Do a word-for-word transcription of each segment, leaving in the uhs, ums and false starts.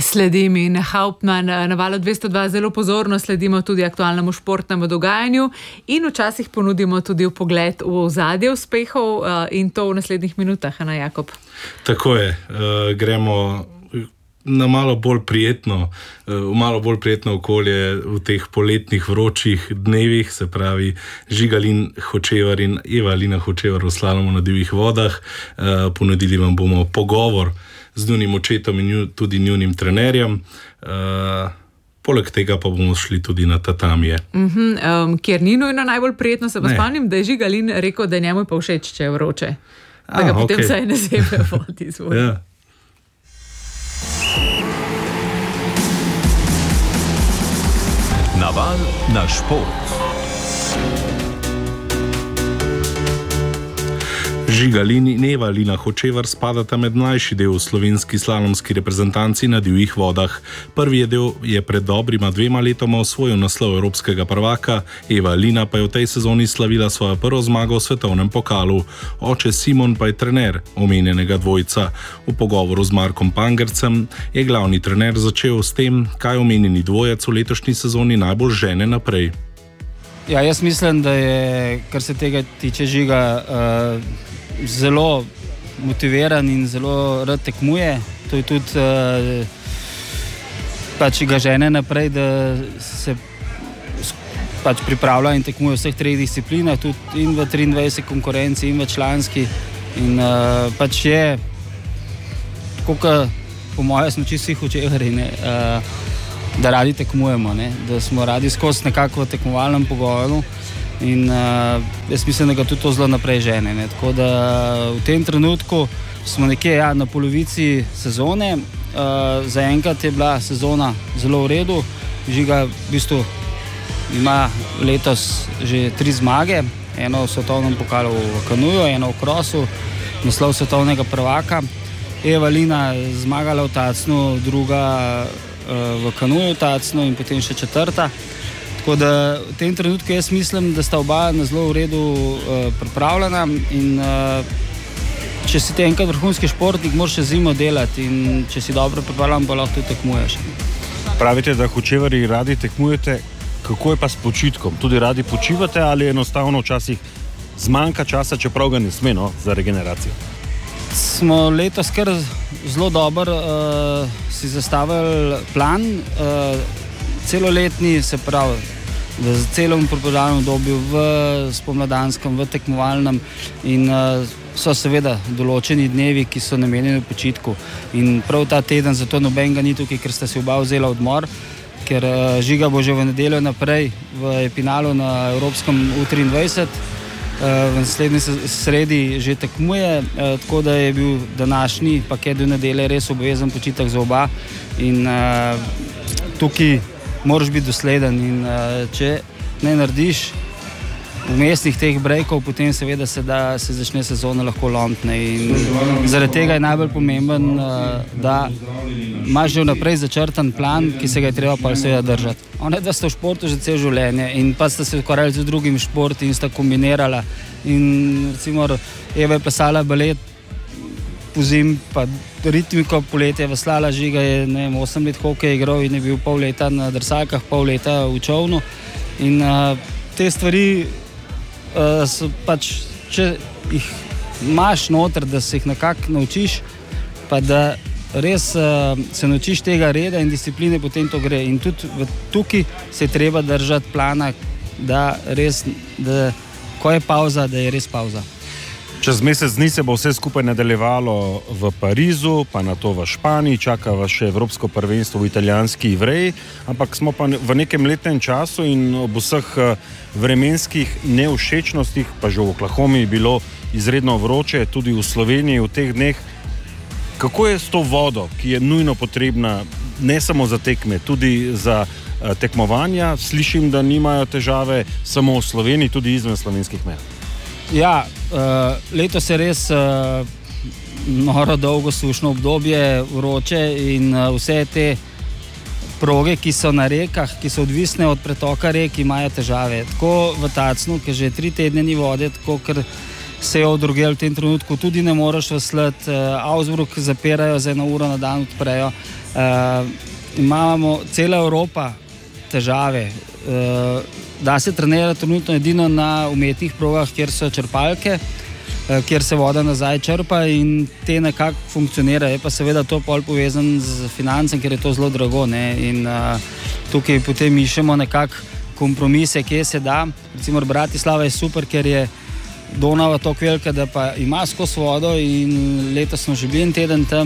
Sledim in Hauptmann na Valu dvesto dva zelo pozorno sledimo tudi aktualnemu športnemu dogajanju in včasih ponudimo tudi vpogled v ozadje uspehov in to v naslednjih minutah, Ana Jakob. Tako je, uh, gremo na malo bolj prijetno, v malo bolj prijetno okolje v teh poletnih vročih dnevih, se pravi Žiga-Lin Hočevar in Eva-Lina Hočevar v slalomu na divjih vodah. Uh, ponudili vam bomo pogovor z njunim očetom in nju, tudi njunim trenerjem. Uh, poleg tega pa bomo šli tudi na tatamije. Uh-huh, um, kjer ni nujno najbolj prijetno, se pa ne. Spomnim, da je Žiga-Lin rekel, da njemu pa všeč, če je vroče. Da ga A, potem okay. Vsaj ne zebe vodi zvoj. Ja. Naval na šport. Žiga-Lin in Eva-Lina Hočevar spadata med mlajši del v slovenski slalomski reprezentanci na divjih vodah. Prvi je del je pred dobrima dvema letoma osvojil naslov evropskega prvaka, Eva-Lina pa je v tej sezoni slavila svojo prvo zmago v svetovnem pokalu. Oče Simon pa je trener omenjenega dvojca. V pogovoru z Markom Pangercem je glavni trener začel s tem, kaj omenjeni dvojec v letošnji sezoni najbolj žene naprej. Ja, jaz mislim, da je, kar se tega tiče, Žiga uh, zelo motiviran in zelo rad tekmuje. To je tudi uh, pač ga žene naprej, da se pač pripravlja in tekmuje v vseh treh disciplinah, tudi in v triindvajseti konkurenci in v članski. In uh, pač je, tako kot po moje smo čisto vsi Hočevarji, uh, da radi tekmujemo, ne? Da smo radi skozi nekako v tekmovalnem pogoju in uh, jaz mislim, da ga tudi to zelo naprej žene. Ne? Tako da v tem trenutku smo nekje ja, na polovici sezone. Uh, zaenkrat je bila sezona zelo v redu. Žiga v bistvu ima letos že tri zmage, eno v svetovnem pokalu v kanuju, eno v krosu, naslov svetovnega prvaka. Eva-Lina zmagala v Tacnu, druga v kanuju Tacnu in potem še četrta. Tako da v tem trenutku jaz mislim, da sta oba na zelo v redu uh, pripravljena in uh, če si ti enkrat vrhunski športnik, moraš še zimo delati in če si dobro pripravljen, pa lahko tudi tekmuješ. Pravite, da Hočevarji radi tekmujete, kako je pa s počitkom? Tudi radi počivate ali enostavno včasih zmanjka časa, čeprav ga ne sme, no, za regeneracijo? Smo letos kar zelo dobro uh, si zastavili plan, uh, celoletni, se pravi v celem pripravljalnem obdobju, v spomladanskem, v tekmovalnem in uh, so seveda določeni dnevi, ki so namenjeni počitku. In prav ta teden, zato nobenega ni tukaj, ker sta si oba vzela odmor, ker uh, Žiga bo že v nedeljo naprej v finalu na Evropskem U triindvajset. V naslednji sredi že tekmuje, tako da je bil današnji paket do nedelje res obvezen počitek za oba in uh, tukaj moraš biti dosleden in uh, če ne narediš vmesnih teh breakov, potem seveda se, da, se začne sezona lahko lomtne in zaradi tega je najbolj pomemben, uh, da imaš že vnaprej začrtan plan, ki se ga je treba pa seveda držati. One, da sta v športu že cel življenje in pa sta se ukvarjali z drugim športi in sta kombinirala in recimo Eva je plesala balet pozim, pa ritmiko poletje veslala, Žiga je ne vem, osem let hokej igral in je bil pol leta na drsalkah, pol leta v čovnu in uh, te stvari uh, so pač, če jih imaš noter, da se jih nekako naučiš, pa da res uh, se naučiš tega reda in discipline, potem to gre. In tudi v, tukaj se je treba držati plana, da res, da ko je pauza, da je res pauza. Čez mesec dni se bo vse skupaj nadaljevalo v Parizu, pa nato v Španiji, čaka vas še Evropsko prvenstvo v italijanski Ivreji, ampak smo pa v nekem letnem času in ob vseh vremenskih nevšečnostih, pa že v Oklahomi je bilo izredno vroče, tudi v Sloveniji v teh dneh. Kako je s to vodo, ki je nujno potrebna ne samo za tekme, tudi za uh, tekmovanja? Slišim, da nimajo težave samo v Sloveniji, tudi izven slovenskih meja. Ja, uh, letos je res uh, noro dolgo sušno obdobje, vroče in uh, vse te proge, ki so na rekah, ki so odvisne od pretoka rek, imajo težave. Tako v Tacnu, ker že tri tedne ni vode, tako ker sejo druge v tem trenutku tudi ne moreš veslati, Augsburg zapirajo za eno uro na dan, odprejo. Uh, imamo cela Evropa težave. Uh, da se trenira trenutno edino na umetnih progah, kjer so črpalke, uh, kjer se voda nazaj črpa in te nekako funkcionirajo. Je pa seveda to pol povezan z financem, ker je to zelo drago, ne? In uh, tukaj potem iščemo nekako kompromise, kje se da. Recimo Bratislava je super, ker je Donava toliko velika, da pa ima skozi vodo in letos smo že bili en teden tam.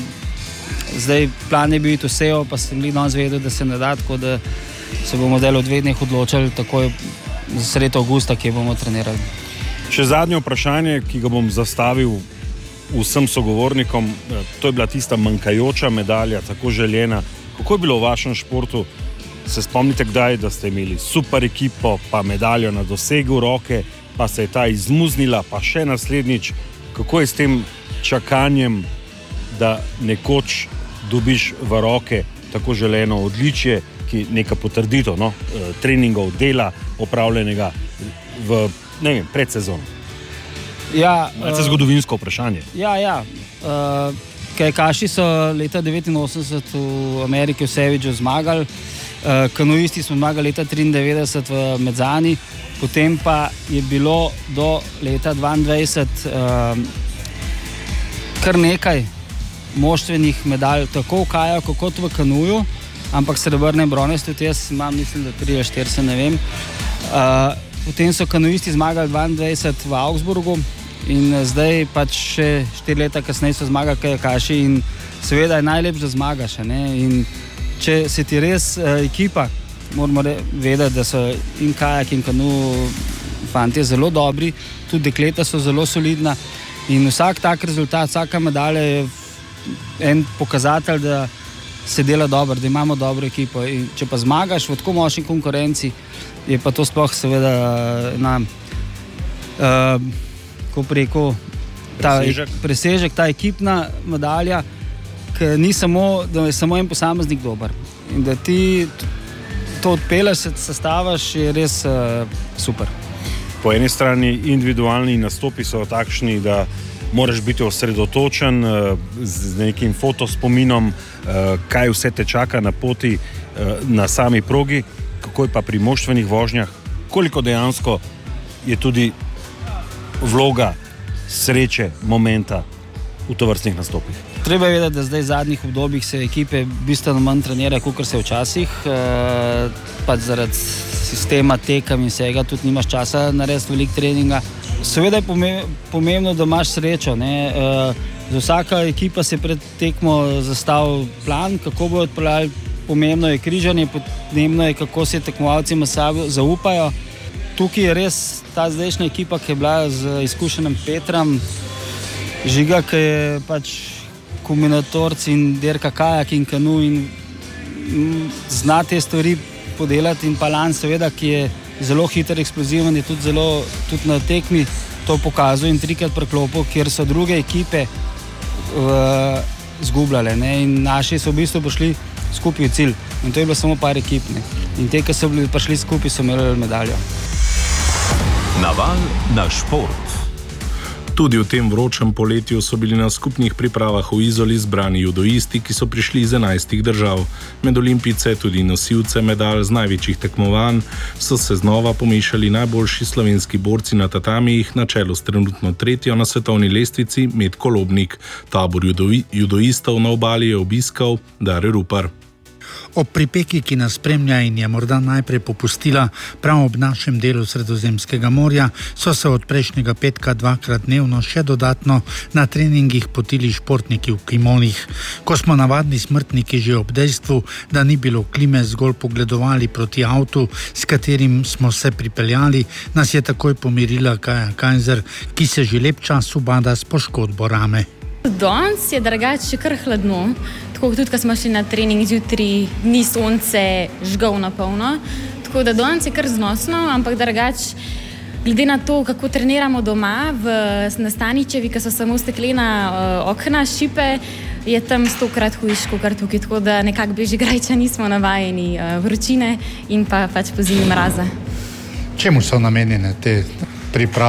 Zdaj plan je bil iti vsejo, pa sem bili danes vedel, da se ne da, tako da se bomo zdaj v dveh dneh odločili takoj za sredo avgusta, kje bomo trenirali. Še zadnje vprašanje, ki ga bom zastavil vsem sogovornikom, to je bila tista manjkajoča medalja, tako željena. Kako je bilo v vašem športu? Se spomnite kdaj, da ste imeli super ekipo, pa medaljo na dosegu roke, pa se je ta izmuznila, pa še naslednjič. Kako je s tem čakanjem, da nekoč dobiš v roke tako želeno odličje, ki neka potrditev, no, treningov, dela opravljenega v, ne vem, predsezono? Ja, malce uh, zgodovinsko vprašanje. Ja, ja. Uh, kajakaši so leta devetinosemdeset v Ameriki v Seviču zmagali, uh, kanuisti smo zmagali leta triindevetdeset v Medzani, potem pa je bilo do leta dvaindvajset uh, kar nekaj moštvenih medalj, tako v kajaku kot v kanuju, ampak srebrne brone tudi jaz imam, mislim, da tri ali štiri, se ne vem. Uh, potem so kanuisti zmagali dvaindvajset v Augsburgu in zdaj pač še štiri leta kasneje so zmagali kajakaši in seveda je najlepše, da zmagaš. Ne? In če se ti res uh, ekipa, moramo vedeti, da so in kajak in kanu fantje zelo dobri, tudi dekleta so zelo solidna in vsak tak rezultat, vsaka medalja je en pokazatelj, da se dela dobro, da imamo dobro ekipo. In če pa zmagaš v tako močni konkurenci, je pa to sploh seveda na, uh, ko preko ta presežek. presežek, ta ekipna medalja, ki ni samo, da je samo en posameznik dober. In da ti to odpeleš, se sestavaš, je res uh, super. Po eni strani individualni nastopi so takšni, da moraš biti osredotočen z nekim fotospominom, kaj vse te čaka na poti na sami progi, kako je pa pri moštvenih vožnjah, koliko dejansko je tudi vloga sreče, momenta v tovrstnih nastopih. Treba je vedeti, da zdaj v zadnjih obdobjih se ekipe bistveno manj trenirajo, kot se včasih, pač zaradi sistema tekam in vsega, tudi nimaš časa narediti veliko treninga. Seveda je pomembno, da imaš srečo. Ne? Za vsaka ekipa se pred tekmo zastavi plan, kako bojo odpeljali. Pomembno je križanje, pomembno je, kako se tekmovalci med sabo zaupajo. Tukaj je res ta zdajšnja ekipa, ki je bila z izkušenim Petrom Žiga, ki je pač kombinatorc in derka kajak in kanu in zna te stvari podelati in Palan seveda, ki je zelo hiter, eksploziven, je tudi zelo tudi na tekmi to pokazal in trikrat preklopil, kjer so druge ekipe uh, zgubljale. Ne? In naši so v bistvu prišli skupaj v cilj. In to je bilo samo par ekip. Ne? In te, ki so bili prišli skupaj, so imeli medaljo. Naval na šport. Tudi v tem vročem poletju so bili na skupnih pripravah v Izoli zbrani judoisti, ki so prišli iz enajstih držav. Med olimpijce, tudi nosilce medalj z največjih tekmovanj, so se znova pomešali najboljši slovenski borci na tatamijih, na čelu s trenutno tretjo na svetovni lestvici Metko Lobnik. Tabor judoi, judoistov na obali je obiskal Dare Rupar. Ob pripeki, ki nas spremlja in je morda najprej popustila prav ob našem delu Sredozemskega morja, so se od prejšnjega petka dvakrat dnevno še dodatno na treningih potili športniki v kimonih. Ko smo navadni smrtniki že ob dejstvu, da ni bilo klime, zgolj pogledovali proti avtu, s katerim smo se pripeljali, nas je takoj pomirila Kaja Kajzer, ki se že lep čas ubada s poškodbo rame. Danes je drugače kar hladno, tako tudi, ko smo šli na trening zjutraj, ni sonce žgal na polno, tako da danes je kar znosno, ampak drugače, glede na to, kako treniramo doma v Staničevi, ki so samo steklena uh, okna, šipe, je tam stokrat hujš, kot tukaj, tako da nekako Bežigrajča nismo navajeni uh, vročine in pa pač po zimi mraza. Čemu so namenjene te priprave?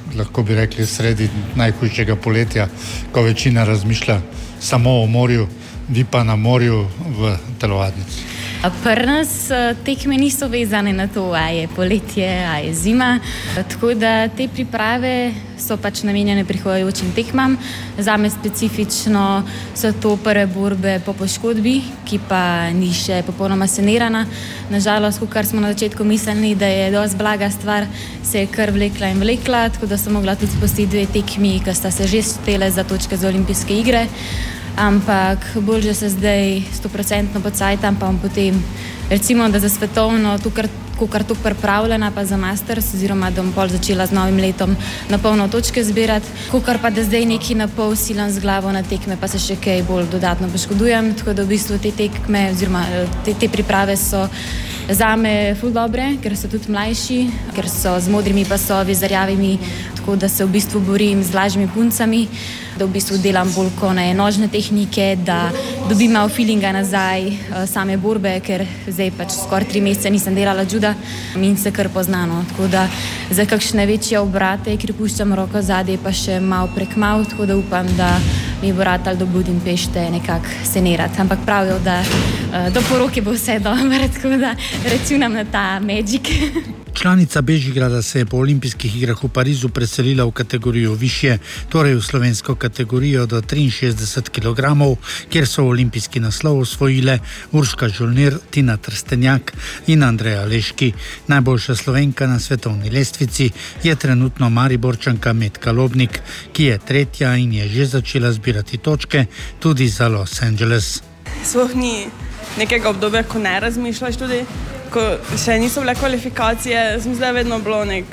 lahko bi rekli, sredi najhujšega poletja, ko večina razmišlja samo o morju, vi pa na morju v telovadnici. Pri nas tekme niso vezane na to, a je poletje, a je zima, tako da te priprave so pač namenjene prihajajočim tekmam. Zame specifično so to prve borbe po poškodbi, ki pa ni še popolnoma sanirana. Nažalost, kar smo na začetku mislili, da je dosti blaga stvar, se je kar vlekla in vlekla, tako da sem mogla tudi spustiti dve tekmi, ki sta se že štele za točke za olimpijske igre. Ampak bolj že se zdaj stoprocentno pocajtam, pa potem recimo, da za svetovno tukaj kar tukaj pripravljena, pa za masters, oziroma da bom pol začela z novim letom na polno točke zbirati, kukar pa da zdaj neki na pol silam z glavo na tekme, pa se še kaj bolj dodatno poškodujem, tako da v bistvu te tekme oziroma te, te priprave so zame ful dobre, ker so tudi mlajši, ker so z modrimi pasovi, z rjavimi, tako da se v bistvu borim z lažjimi puncami, da v bistvu delam bolj kone nožne tehnike, da dobim malo feelinga nazaj same borbe, ker zdaj pač skoraj tri mesece nisem delala juda in se kar poznano. Tako da za kakšne večje obrate, ker puščam roko zadaj, pa še malo prek malo, tako da upam, da mi bo ratal do Budimpešte nekako senirati. Ampak pravijo, da do poroke bo vse dobro, tako da računam na ta magic. Članica Bežigrada se je po olimpijskih igrah v Parizu preselila v kategorijo višje, torej v slovensko kategorijo do triinšestdeset kilogramov, kjer so olimpijski naslov osvojile Urška Žolnir, Tina Trstenjak in Andreja Leški. Najboljša Slovenka na svetovni lestvici je trenutno Mariborčanka Metka Lobnik, ki je tretja in je že začela zbirati točke tudi za Los Angeles. Sploh ni nekega obdobja, ko ne razmišljaš tudi, ko še niso bile kvalifikacije, sem zdaj vedno bilo nek,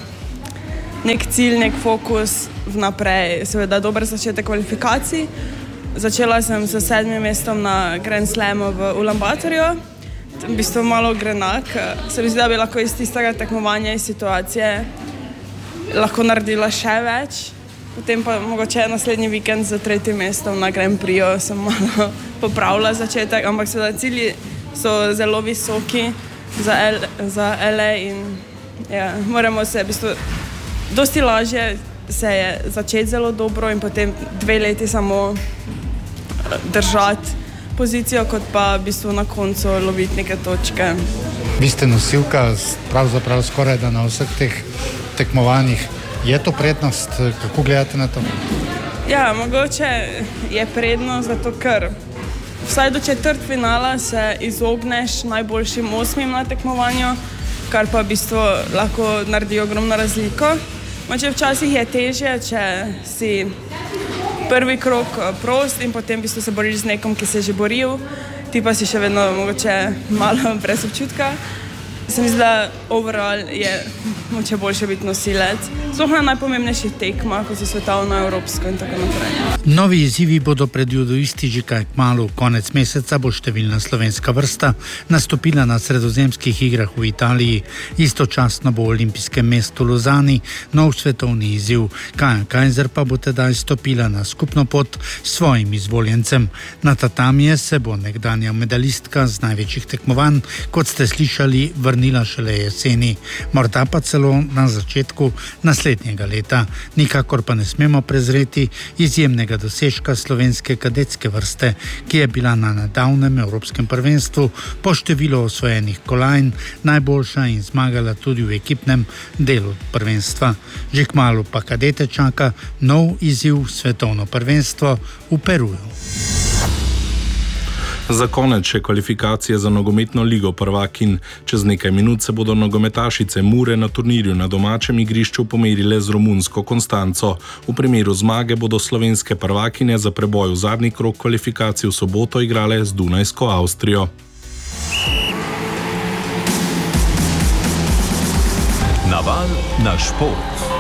nek cilj, nek fokus vnaprej, seveda dober začetek kvalifikacij. Začela sem s sedmim mestom na Grand Slamu v Ulaanbaatarju, v bistvu malo grenak. Se mi zdi, da bi lahko iz tistega tekmovanja, iz situacije lahko naredila še več. Potem pa mogoče naslednji vikend za tretjim mestom na Grand Prixu sem malo popravila začetek, ampak seveda cilji so zelo visoki za, L, za L A in ja, moramo se v bistvu dosti lažje se je začeti zelo dobro in potem dve leti samo držati pozicijo, kot pa v bistvu na koncu loviti neke točke. Vi ste nosilka pravzaprav skoraj da na vseh teh tekmovanjih. Je to prednost? Kako gledate na to? Ja, mogoče je prednost, zato ker vsaj do četrtfinala se izogneš najboljšim osmim na tekmovanju, kar pa v bistvu lahko naredi ogromno razliko. Moče včasih je težje, če si prvi krog prost in potem v bistvu se boriš z nekom, ki se je že boril, ti pa si še vedno mogoče malo brez občutka. Se mi zdi, da overall je moče boljše biti nosilec. Sploh na najpomembnejših tekmah, kot so svetovno, evropsko in tako naprej. Novi izzivi bodo pred judoisti že kaj kmalu. Konec meseca bo številna slovenska vrsta nastopila na sredozemskih igrah v Italiji. Istočasno bo v olimpijskem mestu Lozani nov svetovni izziv. Kaja Kajzer pa bo tedaj stopila na skupno pot s svojim izvoljencem. Na tatamije se bo nekdanja medalistka z največjih tekmovanj, kot ste slišali, vrnila šele jeseni, morda pa celo na začetku naslednjega leta. Nikakor pa ne smemo prezreti izjemnega dosežka slovenske kadetske vrste, ki je bila na nedavnem evropskem prvenstvu po številu osvojenih kolajn najboljša in zmagala tudi v ekipnem delu prvenstva. Že kmalu pa kadete čaka nov izziv, svetovno prvenstvo v Peruju. Za konec še kvalifikacije za nogometno ligo prvakinj. Čez nekaj minut se bodo nogometašice Mure na turnirju na domačem igrišču pomerile z romunsko Konstanco. V primeru zmage bodo slovenske prvakinje za preboj v zadnji krog kvalifikacij v soboto igrale z Dunajsko Avstrijo. Naval na šport.